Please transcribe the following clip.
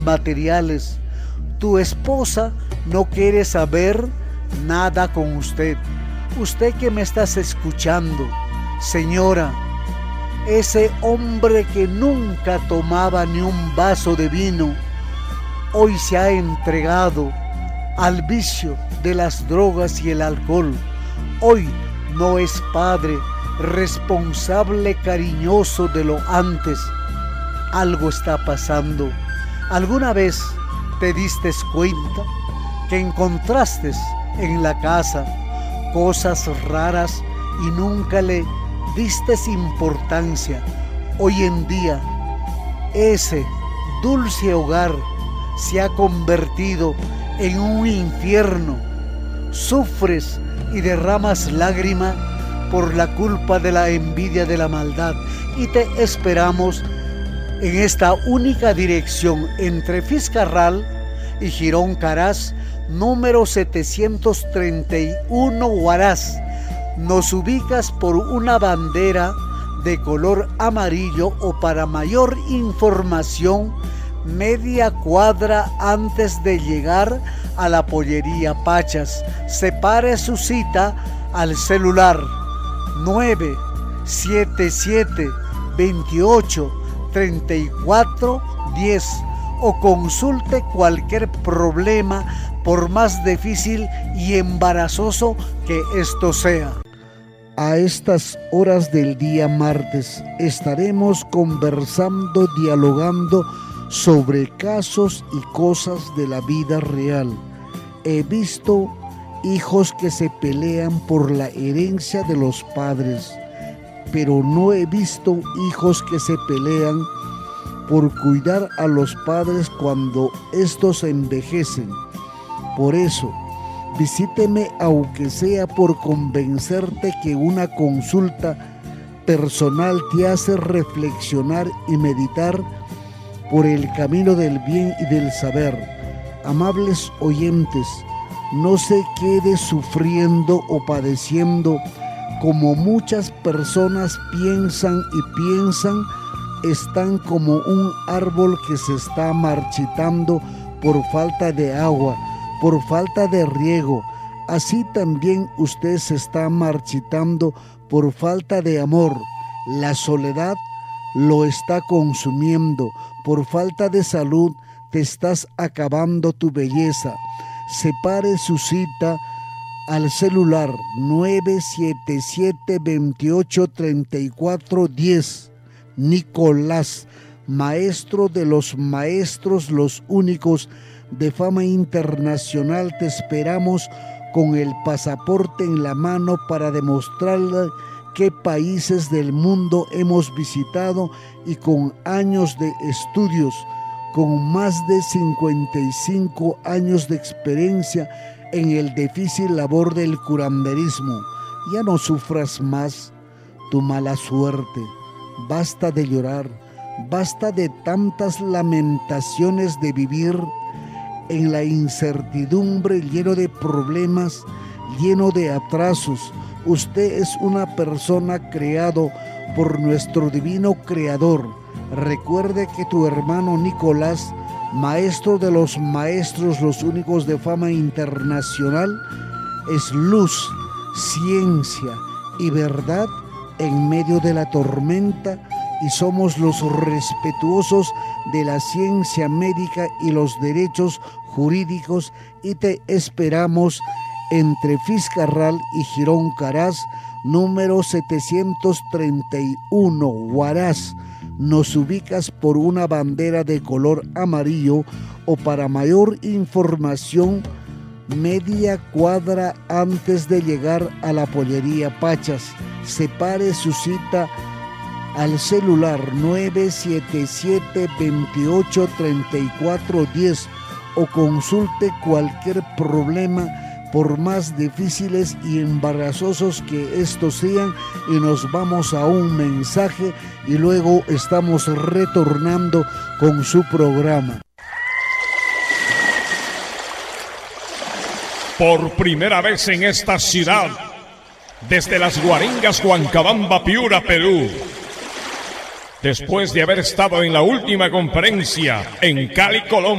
materiales. Tu esposa no quiere saber nada con usted. Usted que me estás escuchando, señora, ese hombre que nunca tomaba ni un vaso de vino, hoy se ha entregado al vicio de las drogas y el alcohol. Hoy no es padre responsable, cariñoso de lo antes. Algo está pasando. ¿Alguna vez te diste cuenta que encontraste en la casa cosas raras y nunca le diste importancia? Hoy en día ese dulce hogar se ha convertido en un infierno. Sufres y derramas lágrimas por la culpa de la envidia, de la maldad, y te esperamos en esta única dirección entre Fiscarral y Girón Caraz, número 731 Huaraz. Nos ubicas por una bandera de color amarillo, o para mayor información, media cuadra antes de llegar a la pollería Pachas. Separe su cita al celular 977 28 34 10 o consulte cualquier problema, por más difícil y embarazoso que esto sea. A estas horas del día martes estaremos conversando, dialogando sobre casos y cosas de la vida real. He visto hijos que se pelean por la herencia de los padres, pero no he visto hijos que se pelean por cuidar a los padres cuando estos envejecen. Por eso, visíteme aunque sea por convencerte que una consulta personal te hace reflexionar y meditar por el camino del bien y del saber. Amables oyentes, no se quede sufriendo o padeciendo como muchas personas piensan y piensan. Están como un árbol que se está marchitando por falta de agua, por falta de riego. Así también usted se está marchitando por falta de amor. La soledad lo está consumiendo. Por falta de salud te estás acabando tu belleza. Separe su cita al celular 977 28 34 10. Nicolás, maestro de los maestros, los únicos de fama internacional. Te esperamos con el pasaporte en la mano para demostrarle qué países del mundo hemos visitado, y con años de estudios, con más de 55 años de experiencia en el difícil labor del curanderismo. Ya no sufras más tu mala suerte. Basta de llorar, basta de tantas lamentaciones de vivir en la incertidumbre, lleno de problemas, lleno de atrasos. Usted es una persona creado por nuestro divino creador. Recuerde que tu hermano Nicolás, maestro de los maestros, los únicos de fama internacional, es luz, ciencia y verdad en medio de la tormenta, y somos los respetuosos de la ciencia médica y los derechos jurídicos, y te esperamos entre Fiscarral y Girón Caraz, número 731 Huaraz. Nos ubicas por una bandera de color amarillo, o para mayor información, media cuadra antes de llegar a la pollería Pachas. Separe su cita al celular 977 28 34 10 o consulte cualquier problema, por más difíciles y embarazosos que estos sean, y nos vamos a un mensaje y luego estamos retornando con su programa. Por primera vez en esta ciudad, desde las Guaringas, Huancabamba, Piura, Perú, después de haber estado en la última conferencia en Cali, Colombia.